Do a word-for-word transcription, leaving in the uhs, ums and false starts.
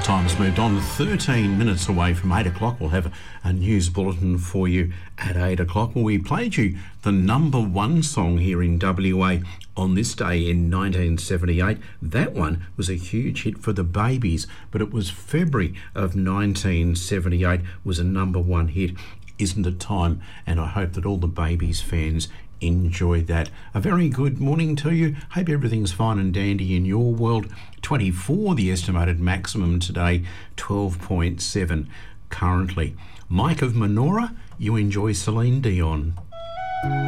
Time's moved on, thirteen minutes away from eight o'clock. We'll have a news bulletin for you at eight o'clock. Well, we played you the number one song here in W A on this day in nineteen seventy-eight. That one was a huge hit for the Babies, but it was February of nineteen seventy-eight was a number one hit. Isn't it time? And I hope that all the Babies fans enjoy that. A very good morning to you. Hope everything's fine and dandy in your world. twenty-four the estimated maximum today, twelve point seven currently. Mike of Menorah, you enjoy Celine Dion.